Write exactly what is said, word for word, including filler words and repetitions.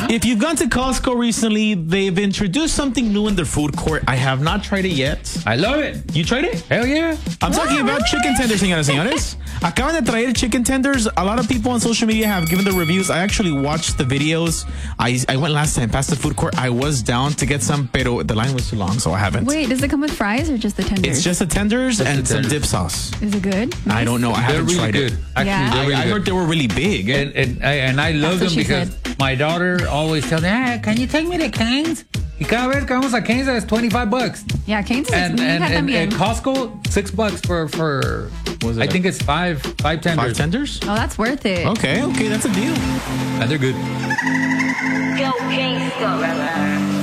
If you've gone to Costco recently, they've introduced something new in their food court. I have not tried it yet. I love it. You tried it? Hell yeah. I'm talking Oh, about really? chicken tenders, señoras y señores. Acaban de traer chicken tenders. A lot of people on social media have given the reviews. I actually watched the videos. I I went last time past the food court. I was down to get some, pero the line was too long, so I haven't. Wait, does it come with fries or just the tenders? It's just the tenders Just and the some tenders. dip sauce. Is it good? I don't know. I They're haven't really tried good. it. Actually, Yeah. they're I, really I good. heard they were really big. And and I, and I love That's them what she because said. my daughter always tells me, ah, can you take me to Cane's? Y cada vez que vamos a Cane's, it's twenty-five bucks. Yeah, Cane's is And we and, had them and, and bien. Costco, six bucks for for. Was it I a- think it's five five tenders. Five tenders? Oh, that's worth it. Okay, okay, that's a deal. And they're good. Go gangsta.